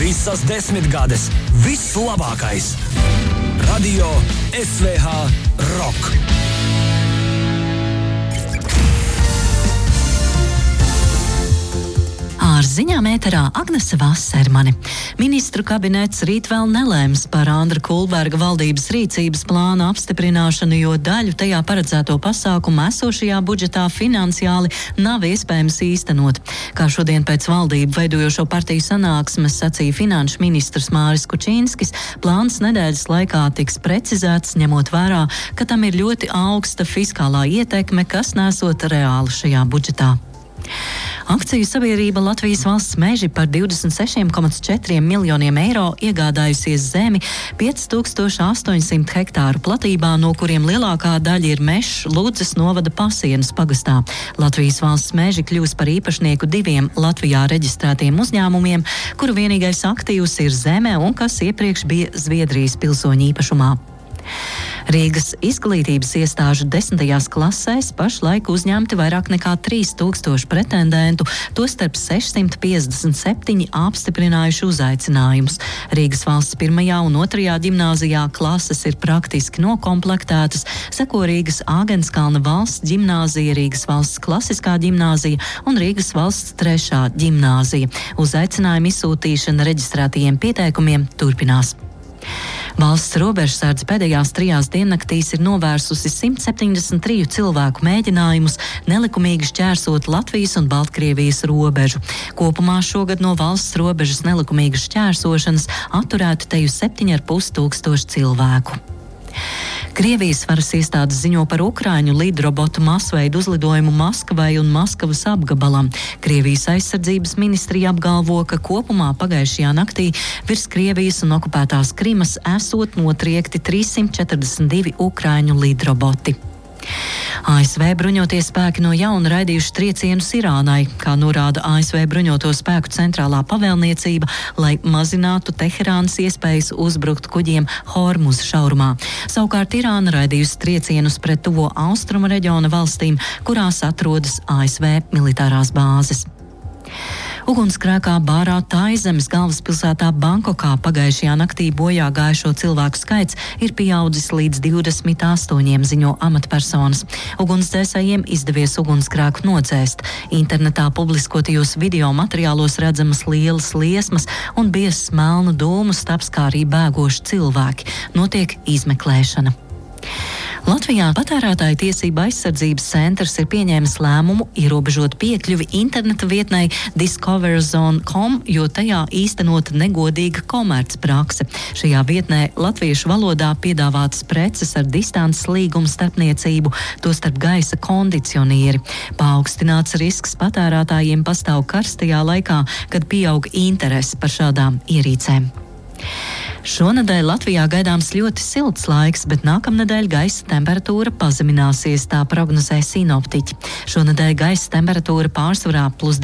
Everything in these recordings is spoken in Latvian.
Visas 10 gades. Viss labākais. Radio SVH Rock. Ar ziņām ēterā Agnese Vasermane. Ministru kabinets rīt vēl nelēms par Andra Kulberga valdības rīcības plāna apstiprināšanu, jo daļu tajā paredzēto pasākumu esošajā budžetā finansiāli nav iespējams īstenot. Kā šodien pēc valdību veidojošo partiju sanāksmes sacīja finanšu ministrs Māris Kučīnskis, plāns nedēļas laikā tiks precizēts, ņemot vērā, ka tam ir ļoti augsta fiskālā ietekme, kas nesot reāli šajā budžetā. Akciju sabiedrība Latvijas valsts meži par 26,4 miljoniem eiro iegādājusies zemi 5800 hektāru platībā, no kuriem lielākā daļa ir mežs Ludzes novada Pasienas pagastā. Latvijas valsts meži kļūs par īpašnieku 2 Latvijā reģistrētiem uzņēmumiem, kuru vienīgais aktīvs ir zeme un kas iepriekš bija Zviedrijas pilsoņu īpašumā. Rīgas izglītības iestāžu 10. klasēs pašlaik uzņemti vairāk nekā 3000 pretendentu, tostarp 657 apstiprinājuši uzaicinājumus. Rīgas valsts 1. un 2. ģimnāzijā klases ir praktiski nokomplektētas, seko Rīgas Āgenskalna valsts ģimnāzija, Rīgas valsts klasiskā ģimnāzija un Rīgas valsts 3. ģimnāzija. Uzaicinājumu izsūtīšana reģistrētajiem pieteikumiem turpinās. Valsts robežsardze pēdējās 3 diennaktīs ir novērsusi 173 cilvēku mēģinājumus nelikumīgi šķērsot Latvijas un Baltkrievijas robežu. Kopumā šogad no valsts robežas nelikumīgas šķērsošanas atturēti teju 7500 cilvēku. Krievijas varas iestādes ziņo par ukraiņu lidrobotu masveidu uzlidojumu Maskavai un Maskavas apgabalam. Krievijas aizsardzības ministrija apgalvo, ka kopumā pagājušajā naktī virs Krievijas un okupētās Krimas esot notriekti 342 ukraiņu lidroboti. ASV bruņotie spēki no jauna raidījuši triecienus Irānai, kā norāda ASV bruņoto spēku centrālā pavēlniecība, lai mazinātu Teherānas iespējas uzbrukt kuģiem Hormuz šaurumā. Savukārt Irāna raidījusi triecienus pret tuvo austrumu reģiona valstīm, kurās atrodas ASV militārās bāzes. Ugunsgrēkā Bārā Taizemes galvaspilsētā Bankokā pagājušajā naktī bojā gājušo cilvēku skaits ir pieaudzis līdz 28, ziņo amatpersonas. Ugunsdzēsējiem izdevies ugunsgrēku nodzēst. Internetā publiskotajos video materiālos redzamas lielas liesmas un biezs melnu dūmu stapskārī bēgoši cilvēki. Notiek izmeklēšana. Latvijā Patērētāju tiesību aizsardzības centrs ir pieņēmis lēmumu ierobežot piekļuvi interneta vietnei discoverzone.com, jo tajā īstenota negodīga komercprakse. Šajā vietnē latviešu valodā piedāvātas preces ar distances līgumu starpniecību, tostarp gaisa kondicionieri. Paaugstināts risks patērētājiem pastāv karstajā laikā, kad pieaug interese par šādām ierīcēm. Šonedēļ Latvijā gaidāms ļoti silts laiks, bet nākamnedēļ gaisa temperatūra pazemināsies, tā prognozē sinoptiķi. Šonedēļ gaisa temperatūra pārsvarā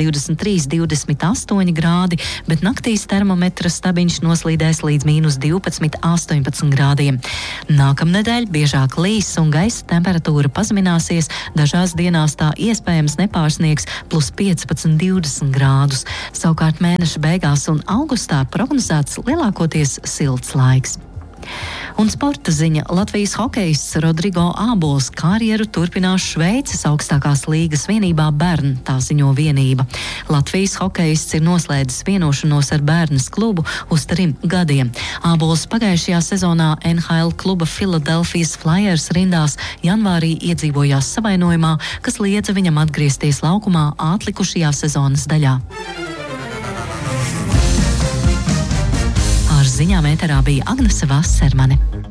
+23–28 grādi, bet naktīs termometra stabiņš noslīdēs līdz -12–18 grādiem. Nākamnedēļ biežāk līs un gaisa temperatūra pazemināsies, dažās dienās tā iespējams nepārsniegs +15–20 grādus. Savukārt mēneša beigās un augustā prognozēts lielākoties silts laiks. Un sporta ziņa. Latvijas hokejists Rodrigo Ābols karjeru turpinās Šveices augstākās līgas vienībā Bern, tā ziņo vienība. Latvijas hokejists ir noslēdzis vienošanos ar Bernas klubu uz 3 gadiem. Ābols pagājušajā sezonā NHL kluba Philadelphia Flyers rindās janvārī iedzīvojās savainojumā, kas liedza viņam atgriezties laukumā atlikušajā sezonas daļā. Ar ziņām ēterā bija Agnese Vasermane.